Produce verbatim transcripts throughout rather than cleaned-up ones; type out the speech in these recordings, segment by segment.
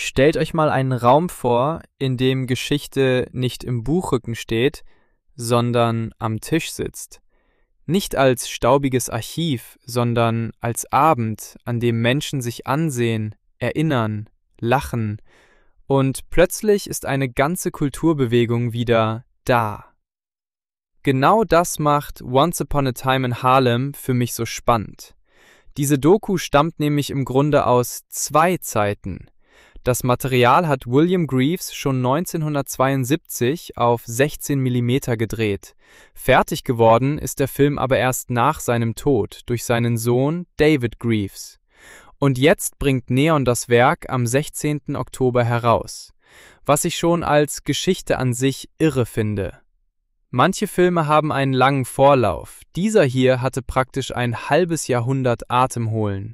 Stellt euch mal einen Raum vor, in dem Geschichte nicht im Buchrücken steht, sondern am Tisch sitzt. Nicht als staubiges Archiv, sondern als Abend, an dem Menschen sich ansehen, erinnern, lachen, und plötzlich ist eine ganze Kulturbewegung wieder da. Genau das macht Once Upon a Time in Harlem für mich so spannend. Diese Doku stammt nämlich im Grunde aus zwei Zeiten. Das Material hat William Greaves schon neunzehnhundertzweiundsiebzig auf sechzehn Millimeter gedreht. Fertig geworden ist der Film aber erst nach seinem Tod durch seinen Sohn David Greaves. Und jetzt bringt Neon das Werk am sechzehnten Oktober heraus, was ich schon als Geschichte an sich irre finde. Manche Filme haben einen langen Vorlauf, dieser hier hatte praktisch ein halbes Jahrhundert Atemholen.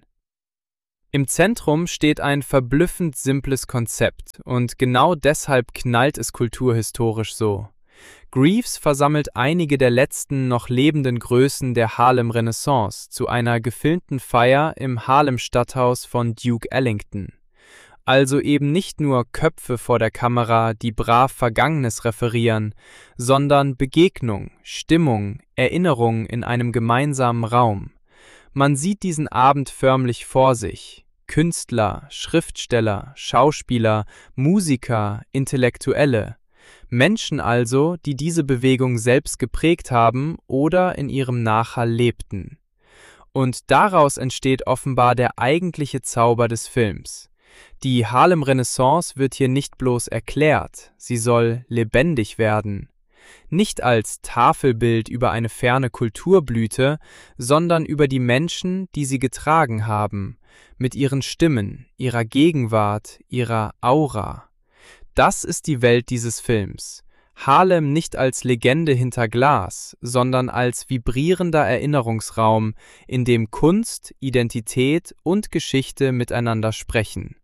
Im Zentrum steht ein verblüffend simples Konzept und genau deshalb knallt es kulturhistorisch so. Greaves versammelt einige der letzten noch lebenden Größen der Harlem-Renaissance zu einer gefilmten Feier im Harlem-Stadthaus von Duke Ellington. Also eben nicht nur Köpfe vor der Kamera, die brav Vergangenes referieren, sondern Begegnung, Stimmung, Erinnerung in einem gemeinsamen Raum. Man sieht diesen Abend förmlich vor sich. Künstler, Schriftsteller, Schauspieler, Musiker, Intellektuelle. Menschen also, die diese Bewegung selbst geprägt haben oder in ihrem Nachhall lebten. Und daraus entsteht offenbar der eigentliche Zauber des Films. Die Harlem-Renaissance wird hier nicht bloß erklärt, sie soll lebendig werden. Nicht als Tafelbild über eine ferne Kulturblüte, sondern über die Menschen, die sie getragen haben, mit ihren Stimmen, ihrer Gegenwart, ihrer Aura. Das ist die Welt dieses Films. Harlem nicht als Legende hinter Glas, sondern als vibrierender Erinnerungsraum, in dem Kunst, Identität und Geschichte miteinander sprechen.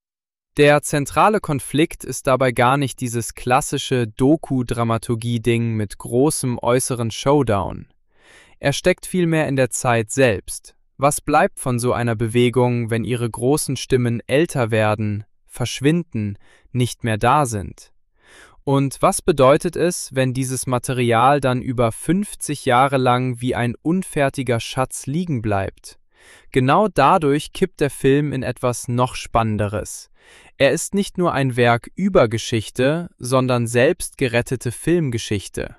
Der zentrale Konflikt ist dabei gar nicht dieses klassische Doku-Dramaturgie-Ding mit großem äußeren Showdown. Er steckt vielmehr in der Zeit selbst. Was bleibt von so einer Bewegung, wenn ihre großen Stimmen älter werden, verschwinden, nicht mehr da sind? Und was bedeutet es, wenn dieses Material dann über fünfzig Jahre lang wie ein unfertiger Schatz liegen bleibt? Genau dadurch kippt der Film in etwas noch Spannenderes. Er ist nicht nur ein Werk über Geschichte, sondern selbst gerettete Filmgeschichte.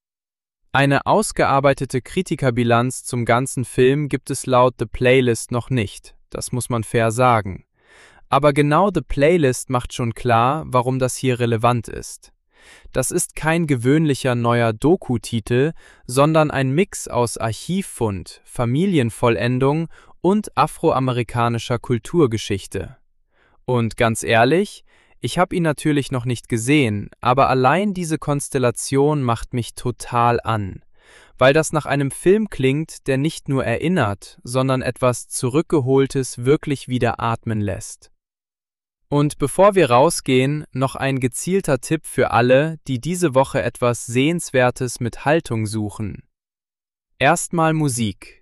Eine ausgearbeitete Kritikerbilanz zum ganzen Film gibt es laut The Playlist noch nicht, das muss man fair sagen. Aber genau The Playlist macht schon klar, warum das hier relevant ist. Das ist kein gewöhnlicher neuer Doku-Titel, sondern ein Mix aus Archivfund, Familienvollendung und afroamerikanischer Kulturgeschichte. Und ganz ehrlich, ich habe ihn natürlich noch nicht gesehen, aber allein diese Konstellation macht mich total an, weil das nach einem Film klingt, der nicht nur erinnert, sondern etwas Zurückgeholtes wirklich wieder atmen lässt. Und bevor wir rausgehen, noch ein gezielter Tipp für alle, die diese Woche etwas Sehenswertes mit Haltung suchen. Erstmal Musik.